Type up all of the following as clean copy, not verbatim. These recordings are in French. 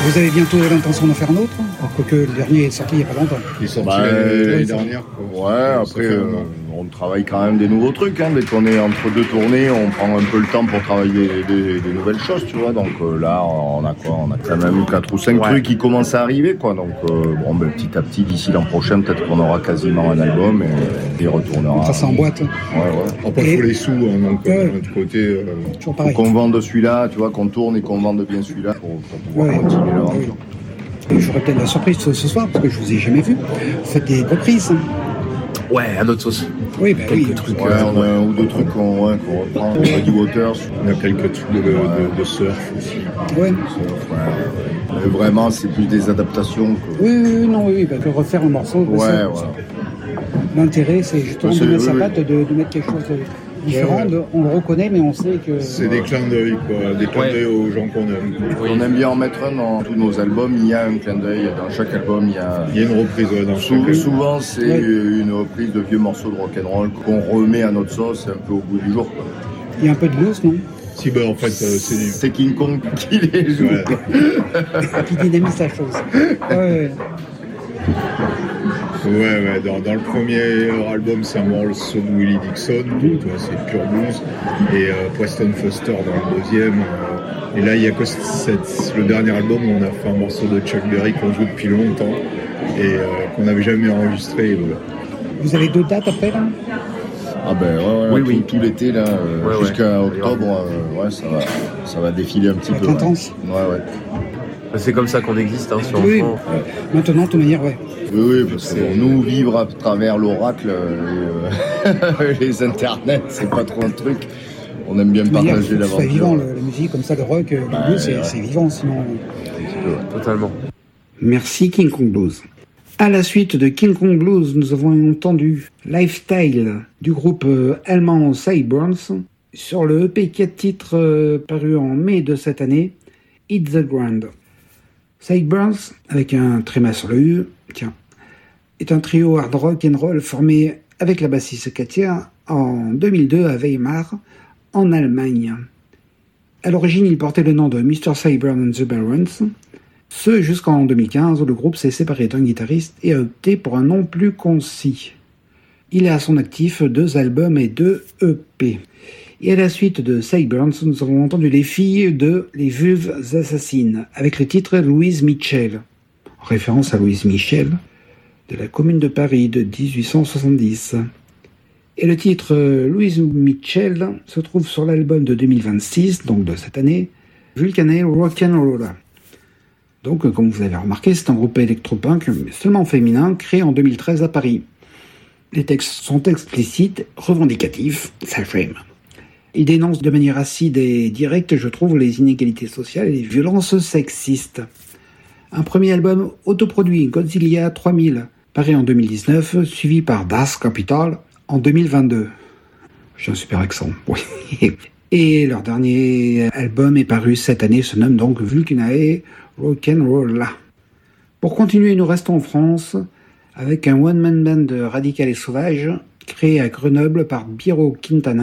Vous avez bientôt l'intention d'en faire un autre, quoique le dernier est sorti il n'y a pas longtemps. Il est sorti l'année dernière. Quoi. Ouais, après, on travaille quand même des nouveaux trucs. Hein. Dès qu'on est entre deux tournées, on prend un peu le temps pour travailler des nouvelles choses, tu vois. Donc là, on a quand même eu 4 ou 5 trucs qui commencent à arriver, quoi. Donc petit à petit, d'ici l'an prochain, peut-être qu'on aura quasiment un album et retournera. On fera ça en boîte. Ouais. Après, il faut les sous, hein, donc de notre côté. Toujours pareil. Qu'on vende celui-là, tu vois, qu'on tourne et qu'on vende bien celui-là pour pouvoir continuer l'aventure. J'aurais peut-être la surprise ce soir, parce que je vous ai jamais vu. Vous faites des reprises. Ouais, à notre sauce. Oui, quelques trucs. Ouais, on a un ou deux trucs qu'on reprend. Muddy Waters. On a quelques trucs de surf aussi. Ouais. Mais vraiment, c'est plus des adaptations. Oui, parce que refaire un morceau. L'intérêt, c'est justement de mettre sa patte, de mettre quelque chose de différent. On le reconnaît, mais on sait que... C'est des clins d'œil, quoi. Des clins d'œil aux gens qu'on aime. On aime bien en mettre un dans tous nos albums. Il y a un clin d'œil. Dans chaque album, il y a une reprise. Souvent, c'est une reprise de vieux morceaux de rock'n'roll qu'on remet à notre sauce un peu au bout du jour, quoi. Il y a un peu de blues, non? Si, en fait, c'est King Kong qui les joue. Qui dynamise la chose. Ouais, dans le premier album, c'est un morceau de Willie Dixon, c'est pure blues, et Preston Foster dans le deuxième. Et là, il y a que le dernier album où on a fait un morceau de Chuck Berry qu'on joue depuis longtemps et qu'on n'avait jamais enregistré. Voilà. Vous avez 2 dates après, là? Ah tout l'été, là, jusqu'à octobre, ça va défiler un petit peu. Intense. Ouais. C'est comme ça qu'on existe, hein, sur Maintenant, de toute manière, Oui, parce que nous, vivre à travers l'oracle et les internets, c'est pas trop un truc. On aime bien partager l'aventure. C'est vivant, la musique, comme ça, le rock, le blues, c'est vivant, sinon... Totalement. Merci, King Kong Blues. À la suite de King Kong Blues, nous avons entendu Lifestyle du groupe allemand Sideburns sur le EP 4 titres paru en mai de cette année, Hit the Ground. Sideburns, avec un tréma sur le U, est un trio hard rock and roll formé avec la bassiste Katia en 2002 à Weimar, en Allemagne. À l'origine, il portait le nom de Mr. Sideburn and the Barons. Ce jusqu'en 2015, où le groupe s'est séparé d'un guitariste et a opté pour un nom plus concis. Il a à son actif 2 albums et 2 EP. Et à la suite de Sideburns, nous avons entendu les filles de Les Vulves Assassines, avec le titre Louise Michel, en référence à Louise Michel, de la Commune de Paris de 1870. Et le titre Louise Michel se trouve sur l'album de 2026, donc de cette année, Vulcanae Rock'n'Rolla. Donc, comme vous avez remarqué, c'est un groupe électropunk seulement féminin, créé en 2013 à Paris. Les textes sont explicites, revendicatifs, ça frame. Il dénonce de manière acide et directe, je trouve, les inégalités sociales et les violences sexistes. Un premier album autoproduit, Godzilla 3000, paru en 2019, suivi par Das Kapital en 2022. J'ai un super accent, oui. Et leur dernier album est paru cette année, se nomme donc Vulcanae Rock'n'Rolla. Pour continuer, nous restons en France avec un one-man band radical et sauvage créé à Grenoble par Biro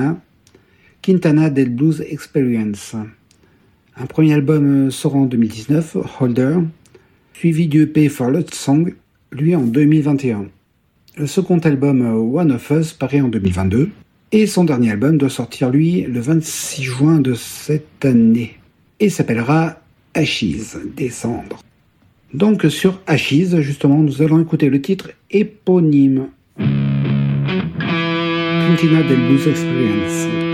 Quintana del Blues Experience. Un premier album sort en 2019, Holder, suivi du EP For Lost Song, lui en 2021. Le second album One of Us paraît en 2022, et son dernier album doit sortir lui le 26 juin de cette année, et s'appellera Ashes, Descendre. Donc sur Ashes, justement, nous allons écouter le titre éponyme, Quintana del Blues Experience.